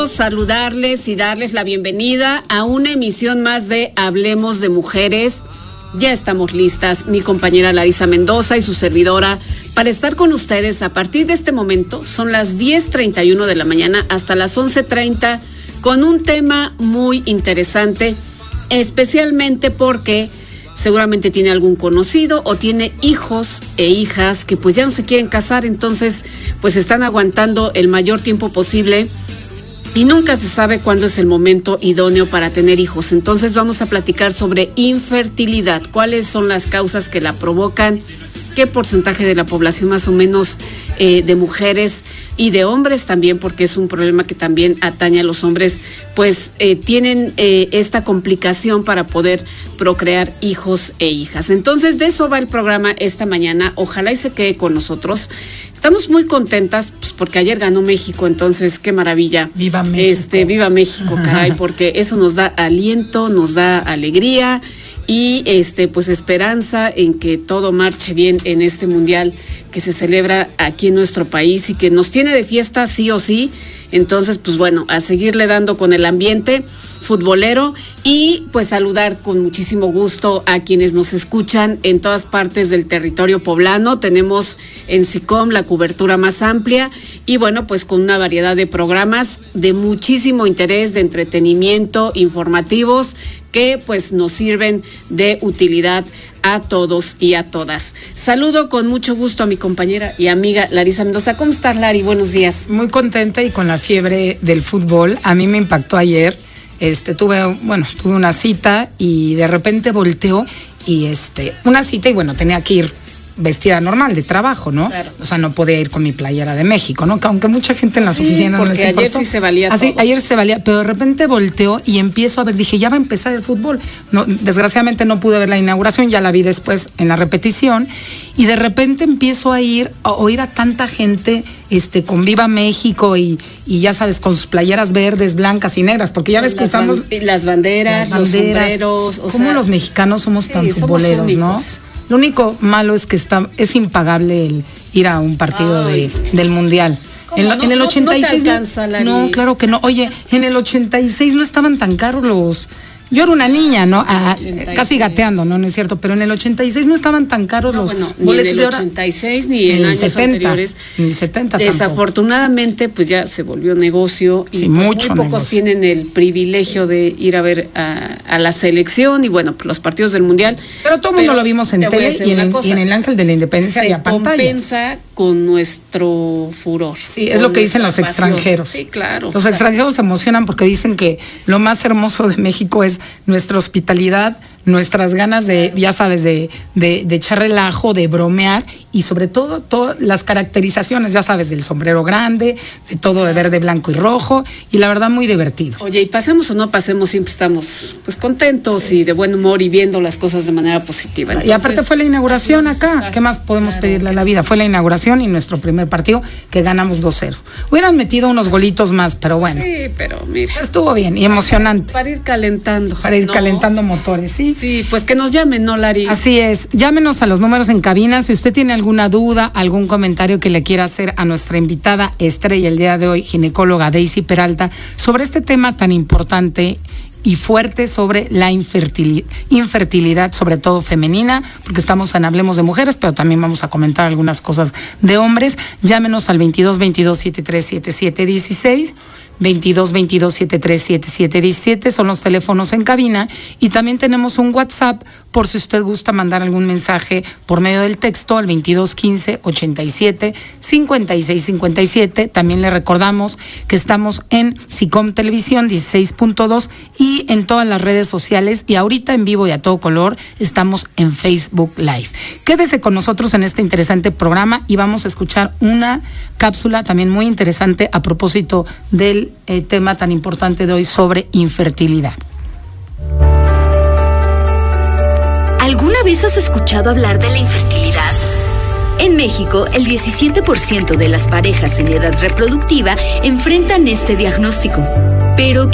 Saludarles y darles la bienvenida a una emisión más de Hablemos de Mujeres. Ya estamos listas, mi compañera Larisa Mendoza y su servidora, para estar con ustedes a partir de este momento. Son las 10:31 de la mañana hasta las 11:30 con un tema muy interesante, especialmente porque seguramente tiene algún conocido o tiene hijos e hijas que pues ya no se quieren casar, entonces pues están aguantando el mayor tiempo posible y nunca se sabe cuándo es el momento idóneo para tener hijos. Entonces vamos a platicar sobre infertilidad, cuáles son las causas que la provocan, qué porcentaje de la población más o menos de mujeres y de hombres también, porque es un problema que también atañe a los hombres, pues tienen esta complicación para poder procrear hijos e hijas. Entonces de eso va el programa esta mañana, ojalá y se quede con nosotros. Estamos muy contentas pues, porque ayer ganó México, entonces qué maravilla. Viva México. Viva México, caray, porque eso nos da aliento, nos da alegría y pues esperanza en que todo marche bien en este mundial que se celebra aquí en nuestro país y que nos tiene de fiesta sí o sí. Entonces, pues bueno, a seguirle dando con el ambiente futbolero y pues saludar con muchísimo gusto a quienes nos escuchan en todas partes del territorio poblano. Tenemos en SICOM la cobertura más amplia y bueno, pues con una variedad de programas de muchísimo interés, de entretenimiento, informativos, que pues nos sirven de utilidad a todos y a todas. Saludo con mucho gusto a mi compañera y amiga Larisa Mendoza. ¿Cómo estás, Lari? Buenos días. Muy contenta y con la fiebre del fútbol. A mí me impactó ayer. Tuve una cita y de repente volteo y una cita y bueno, tenía que ir vestida normal de trabajo, ¿no? Claro. O sea, no podía ir con mi playera de México, ¿no? Aunque mucha gente en las oficinas no les importó. Porque ayer sí se valía todo. Ayer se valía, pero de repente volteo y empiezo a ver, dije, ya va a empezar el fútbol. No, desgraciadamente no pude ver la inauguración, ya la vi después en la repetición y de repente empiezo a oír a tanta gente con Viva México y ya sabes, con sus playeras verdes, blancas y negras, porque ya ves que usamos las banderas, los sombreros. ¿Cómo los mexicanos somos tan futboleros, no? Lo único malo es que es impagable el ir a un partido del Mundial. En el 86 no te alcanza, Lari. No, claro que no. Oye, en el 86 no estaban tan caros los... Yo era una niña, ¿no? Casi gateando, ¿no? No es cierto, pero en el 86 no estaban tan caros los boletos. Ni en el 86 ni en años 70, anteriores. Ni en el 70 desafortunadamente, pues ya se volvió negocio. Sí, y pues muy pocos negocio. Tienen el privilegio de ir a ver a la selección y bueno, pues los partidos del Mundial. Pero todo el mundo lo vimos en tele y en el Ángel de la Independencia y a pantalla. Se compensa con nuestro furor. Sí, es lo que dicen los extranjeros. Sí, claro. Los extranjeros se emocionan porque dicen que lo más hermoso de México es nuestra hospitalidad, nuestras ganas de, ya sabes, de echar relajo, de bromear y sobre todo todas las caracterizaciones, ya sabes, del sombrero grande, de todo de verde, blanco y rojo y la verdad muy divertido. Oye, y pasemos o no pasemos, siempre estamos pues contentos y de buen humor y viendo las cosas de manera positiva. Entonces, y aparte fue la inauguración acá, ¿qué más podemos pedirle a la vida? Fue la inauguración y nuestro primer partido que ganamos 2-0. Hubieran metido unos golitos más, pero bueno. Sí, pero mira. Estuvo bien y emocionante. Para ir calentando. Calentando motores, ¿sí? Sí, pues que nos llamen, ¿no, Lari? Así es, llámenos a los números en cabina si usted tiene alguna duda, algún comentario que le quiera hacer a nuestra invitada estrella el día de hoy, ginecóloga Daisy Peralta, sobre este tema tan importante y fuerte sobre la infertilidad, sobre todo femenina, porque estamos en Hablemos de Mujeres, pero también vamos a comentar algunas cosas de hombres. Llámenos al 22-22-73-77-16, 22-22-73-77-17, son los teléfonos en cabina, y también tenemos un WhatsApp por si usted gusta mandar algún mensaje por medio del texto al 22-15-87-56-57. También le recordamos que estamos en SICOM Televisión 16.2 y en todas las redes sociales, y ahorita en vivo y a todo color estamos en Facebook Live. Quédese con nosotros en este interesante programa y vamos a escuchar una cápsula también muy interesante a propósito del tema tan importante de hoy sobre infertilidad. ¿Alguna vez has escuchado hablar de la infertilidad? En México, el 17% de las parejas en edad reproductiva enfrentan este diagnóstico. Pero